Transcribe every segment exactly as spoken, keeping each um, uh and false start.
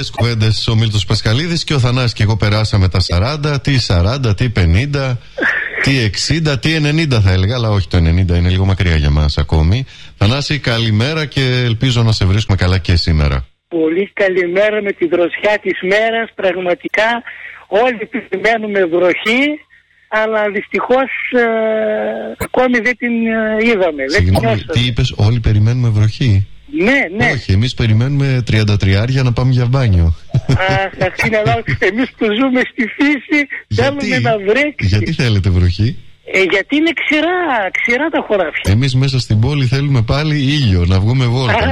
Λίγες κουβέντες ο Μίλτος Πασχαλίδης και ο Θανάσης και εγώ περάσαμε τα σαράντα, τι σαράντα, τι πενήντα, τι εξήντα, τι ενενήντα θα έλεγα, αλλά όχι, το ενενήντα είναι λίγο μακριά για μας ακόμη. Θανάση, καλημέρα και ελπίζω να σε βρίσκουμε καλά και σήμερα. Πολύ καλημέρα με τη δροσιά της μέρας, πραγματικά όλοι περιμένουμε βροχή, αλλά δυστυχώς ε, ακόμη δεν την ε, είδαμε. Συγγνώμη, τι είπες, όλοι περιμένουμε βροχή? Ναι, ναι. Όχι, εμείς περιμένουμε τριάντα τρία για να πάμε για μπάνιο. Αχ, είναι λάθος. Εμείς που ζούμε στη φύση θέλουμε να βρέξει. Γιατί θέλετε βροχή? Ε, γιατί είναι ξηρά, ξηρά τα χωράφια. Εμείς μέσα στην πόλη θέλουμε πάλι ήλιο, να βγούμε βόλτα.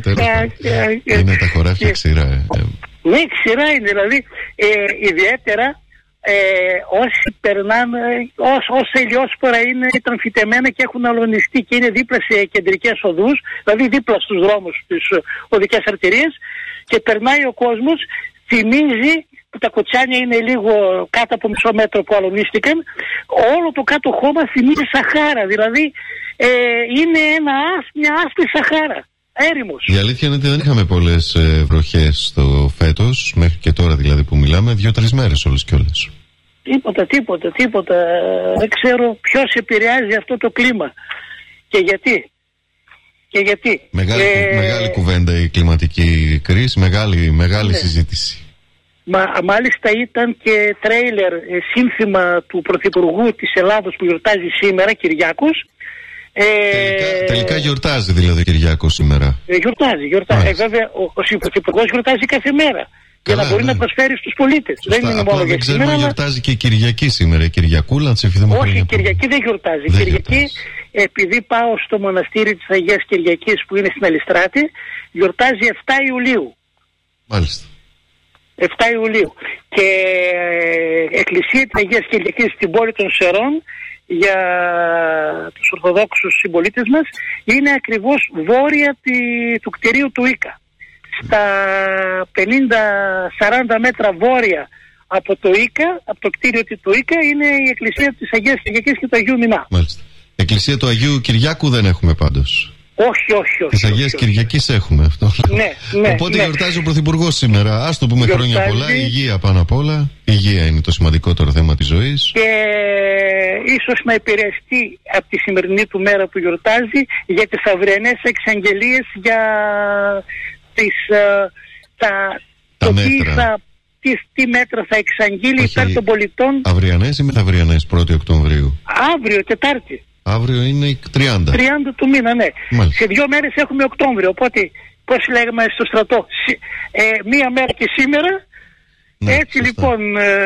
Είναι τα χωράφια ξηρά. Ε. Ναι, ξηρά είναι, δηλαδή ε, ιδιαίτερα ε, όσοι περνάνε, όσ, όσα ηλιόσπορα είναι, ήταν φυτεμένα και έχουν αλωνιστεί και είναι δίπλα σε κεντρικές οδούς, δηλαδή δίπλα στους δρόμους, στις οδικές αρτηρίες, και περνάει ο κόσμος, θυμίζει, που τα κοτσάνια είναι λίγο κάτω από μισό μέτρο που αλωνίστηκαν, όλο το κάτω χώμα θυμίζει Σαχάρα, δηλαδή ε, είναι ένα, μια άσπρη Σαχάρα. Έρημος. Η αλήθεια είναι ότι δεν είχαμε πολλές ε, βροχές το φέτος, μέχρι και τώρα δηλαδή που μιλάμε, δύο-τρεις μέρες όλες και όλες. Τίποτα, τίποτα, τίποτα. Δεν ξέρω ποιος επηρεάζει αυτό το κλίμα και γιατί. Και γιατί. Μεγάλη, ε... μεγάλη κουβέντα η κλιματική κρίση, μεγάλη, μεγάλη ναι. συζήτηση. Μα, μάλιστα ήταν και τρέιλερ ε, σύνθημα του Πρωθυπουργού της Ελλάδος που γιορτάζει σήμερα, Κυριάκος. Ε... Τελικά, τελικά γιορτάζει δηλαδή ο Κυριάκος σήμερα. Ε, γιορτάζει, γιορτάζει. Ε, βέβαια ο, ο Πρωθυπουργός γιορτάζει κάθε μέρα. Καλά, για να μπορεί ναι. να προσφέρει στους πολίτες. Σωστά, δεν είναι μόνο για σήμερα. Δεν γιορτάζει και η Κυριακή σήμερα. Η Κυριακούλα, να της ευχηθούμε. Όχι, η Κυριακή δεν γιορτάζει. Η Κυριακή, επειδή πάω στο μοναστήρι της Αγίας Κυριακής που είναι στην Αλιστράτη, γιορτάζει εφτά Ιουλίου. Μάλιστα. εφτά Ιουλίου. Και ε, εκκλησία της Αγίας Κυριακής στην πόλη των Σερών, για τους Ορθοδόξους συμπολίτες μας, είναι ακριβώς βόρεια τη, του κτηρίου του Ίκα. Στα πενήντα σαράντα μέτρα βόρεια από το Ίκα, από το κτίριο του Ίκα, είναι η εκκλησία της Αγίας Κυριακής και του Αγίου Μινά. Μάλιστα. Εκκλησία του Αγίου Κυριάκου δεν έχουμε πάντως. Όχι, όχι, όχι. Της Αγίας Κυριακής έχουμε αυτό. Ναι, ναι. Οπότε ναι. γιορτάζει ο Πρωθυπουργός σήμερα. Ας το πούμε γιορτάζει... χρόνια πολλά. Υγεία πάνω απ' όλα. Υγεία είναι το σημαντικότερο θέμα της ζωής. Και ίσως να επηρεαστεί από τη σημερινή του μέρα που γιορτάζει για τις αυριανές εξαγγελίες για τις, uh, τα, τα το μέτρα. Τι, θα, τι, τι μέτρα θα εξαγγείλει υπέρ των πολιτών. Αυριανές ή μεθαυριανές, πρώτη Οκτωβρίου? Αύριο, Τετάρτη. Αύριο είναι τριάντα. τριάντα του μήνα, ναι. Μάλιστα. Σε δύο μέρες έχουμε Οκτώβριο, οπότε πώς λέγαμε στο στρατό, ε, μία μέρα και σήμερα, ναι, έτσι σωστά. Λοιπόν... Ε,